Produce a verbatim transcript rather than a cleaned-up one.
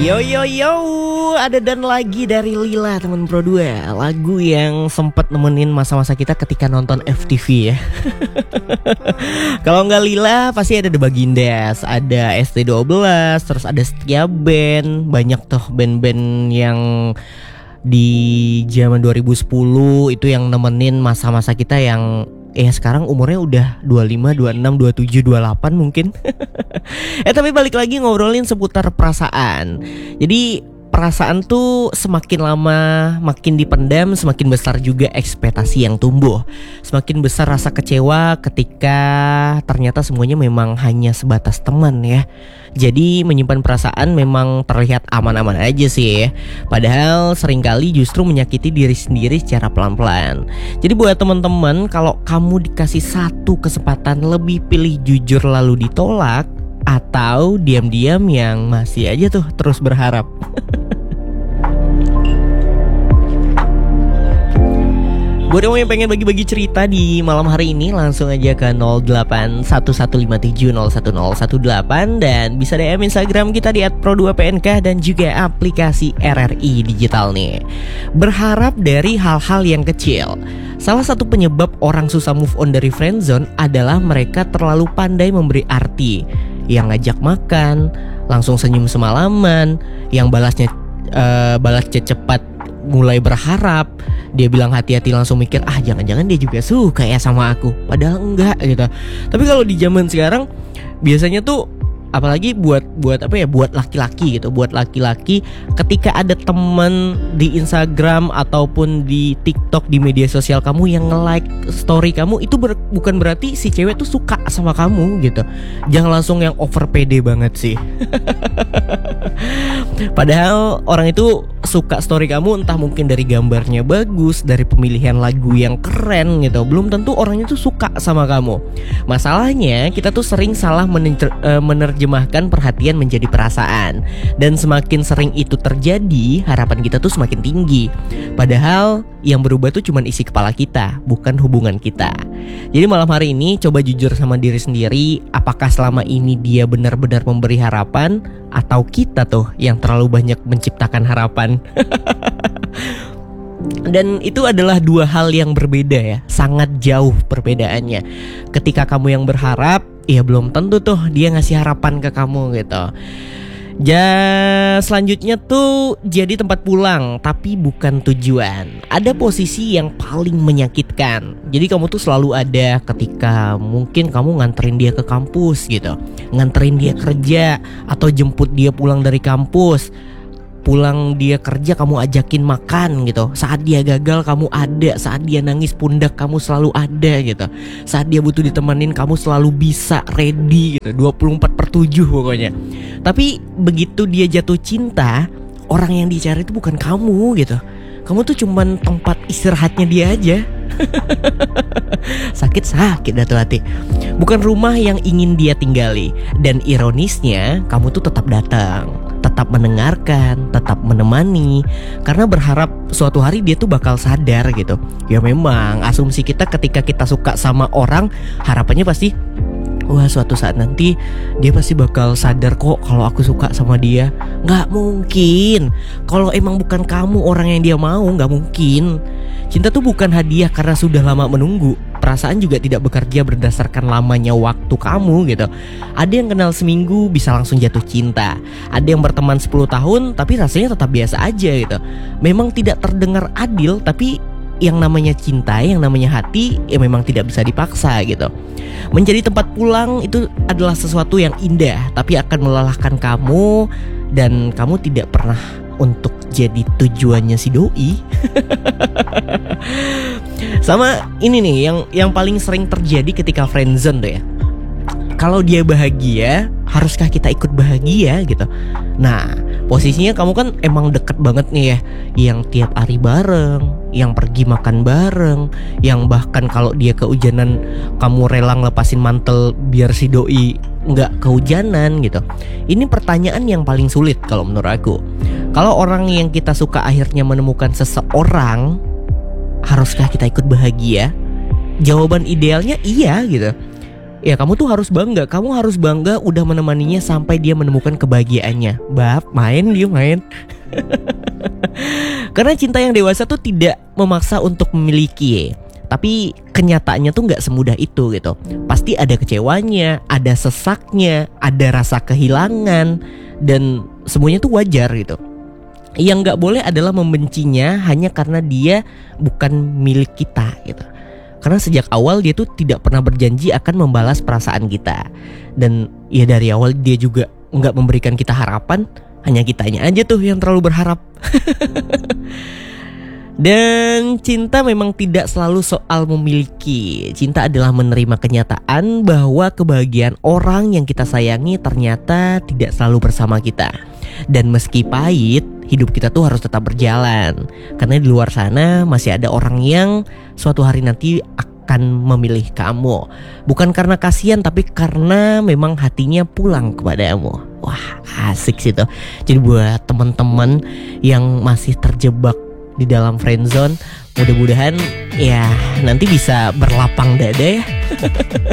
Yo yo yo, ada dan lagi dari Lila teman Pro dua. Lagu yang sempat nemenin masa-masa kita ketika nonton F T V ya. Kalau nggak Lila pasti ada The Bagindas, ada S T dua belas, terus ada Setia Band. Banyak tuh band-band yang di zaman dua ribu sepuluh itu yang nemenin masa-masa kita yang eh sekarang umurnya udah dua puluh lima, dua puluh enam, dua puluh tujuh, dua puluh delapan mungkin. Eh tapi balik lagi ngobrolin seputar perasaan. Jadi perasaan tuh semakin lama makin dipendam, semakin besar juga ekspektasi yang tumbuh. Semakin besar rasa kecewa ketika ternyata semuanya memang hanya sebatas teman ya. Jadi menyimpan perasaan memang terlihat aman-aman aja sih. Padahal seringkali justru menyakiti diri sendiri secara pelan-pelan. Jadi buat teman-teman, kalau kamu dikasih satu kesempatan, lebih pilih jujur lalu ditolak atau diam-diam yang masih aja tuh terus berharap. Buat kamu yang pengen bagi-bagi cerita di malam hari ini, langsung aja ke nol delapan satu satu lima tujuh nol satu nol satu delapan dan bisa D M Instagram kita di et pro dua p n k dan juga aplikasi R R I Digital nih. Berharap dari hal-hal yang kecil. Salah satu penyebab orang susah move on dari friendzone adalah mereka terlalu pandai memberi arti. Yang ngajak makan, langsung senyum semalaman, yang balasnya uh, balasnya cepat, mulai berharap. Dia bilang hati-hati, langsung mikir ah jangan-jangan dia juga suka ya sama aku, padahal enggak gitu. Tapi kalau di zaman sekarang biasanya tuh apalagi buat buat apa ya buat laki-laki gitu, buat laki-laki ketika ada temen di Instagram ataupun di TikTok, di media sosial kamu yang nge-like story kamu, itu ber, bukan berarti si cewek tuh suka sama kamu gitu. Jangan langsung yang over pede banget sih. Padahal orang itu suka story kamu entah mungkin dari gambarnya bagus, dari pemilihan lagu yang keren gitu. Belum tentu orangnya tuh suka sama kamu. Masalahnya kita tuh sering salah mener- menerjemahkan perhatian menjadi perasaan. Dan semakin sering itu terjadi, harapan kita tuh semakin tinggi. Padahal yang berubah tuh cuman isi kepala kita, bukan hubungan kita. Jadi malam hari ini coba jujur sama diri sendiri, apakah selama ini dia benar-benar memberi harapan atau kita tuh yang terlalu banyak menciptakan harapan. Dan itu adalah dua hal yang berbeda ya, sangat jauh perbedaannya. Ketika kamu yang berharap, ya belum tentu tuh dia ngasih harapan ke kamu gitu. Ja, selanjutnya tuh jadi tempat pulang tapi bukan tujuan. Ada posisi yang paling menyakitkan. Jadi kamu tuh selalu ada ketika mungkin kamu nganterin dia ke kampus gitu, nganterin dia kerja, atau jemput dia pulang dari kampus. Pulang dia kerja kamu ajakin makan gitu. Saat dia gagal kamu ada. Saat dia nangis pundak kamu selalu ada gitu. Saat dia butuh ditemenin kamu selalu bisa, ready gitu, dua puluh empat per tujuh pokoknya. Tapi begitu dia jatuh cinta, orang yang dicari itu bukan kamu gitu. Kamu tuh cuman tempat istirahatnya dia aja. Sakit-sakit dah tuh hati. Bukan rumah yang ingin dia tinggali. Dan ironisnya kamu tuh tetap datang, tetap mendengarkan, tetap menemani, karena berharap suatu hari dia tuh bakal sadar gitu. Ya memang asumsi kita ketika kita suka sama orang, harapannya pasti wah suatu saat nanti dia pasti bakal sadar kok kalau aku suka sama dia. Gak mungkin. Kalau emang bukan kamu orang yang dia mau, gak mungkin. Cinta tuh bukan hadiah karena sudah lama menunggu. Perasaan juga tidak bekerja berdasarkan lamanya waktu kamu gitu. Ada yang kenal seminggu bisa langsung jatuh cinta. Ada yang berteman sepuluh tahun tapi rasanya tetap biasa aja gitu. Memang tidak terdengar adil, tapi yang namanya cinta, yang namanya hati, ya memang tidak bisa dipaksa gitu. Menjadi tempat pulang itu adalah sesuatu yang indah, tapi akan melelahkan kamu. Dan kamu tidak pernah untuk jadi tujuannya si doi. Sama ini nih yang yang paling sering terjadi ketika friendzone tuh ya. Kalau dia bahagia, haruskah kita ikut bahagia gitu? Nah, posisinya kamu kan emang deket banget nih ya, yang tiap hari bareng, yang pergi makan bareng, yang bahkan kalau dia kehujanan kamu rela ngelepasin mantel biar si doi nggak kehujanan gitu. Ini pertanyaan yang paling sulit kalau menurut aku. Kalau orang yang kita suka akhirnya menemukan seseorang, haruskah kita ikut bahagia? Jawaban idealnya iya gitu. Ya kamu tuh harus bangga. Kamu harus bangga udah menemaninya sampai dia menemukan kebahagiaannya. Bab, main dia main. Karena cinta yang dewasa tuh tidak memaksa untuk memiliki, tapi kenyataannya tuh gak semudah itu gitu. Pasti ada kecewanya, ada sesaknya, ada rasa kehilangan, dan semuanya tuh wajar gitu. Yang gak boleh adalah membencinya hanya karena dia bukan milik kita gitu. Karena sejak awal dia tuh tidak pernah berjanji akan membalas perasaan kita. Dan ya dari awal dia juga gak memberikan kita harapan. Hanya kitanya aja tuh yang terlalu berharap. Dan cinta memang tidak selalu soal memiliki. Cinta adalah menerima kenyataan bahwa kebahagiaan orang yang kita sayangi ternyata tidak selalu bersama kita. Dan meski pahit, hidup kita tuh harus tetap berjalan. Karena di luar sana masih ada orang yang suatu hari nanti akan memilih kamu. Bukan karena kasihan, tapi karena memang hatinya pulang kepadamu. Wah, asik sih tuh. Jadi buat teman-teman yang masih terjebak di dalam friendzone, mudah-mudahan ya nanti bisa berlapang dada ya.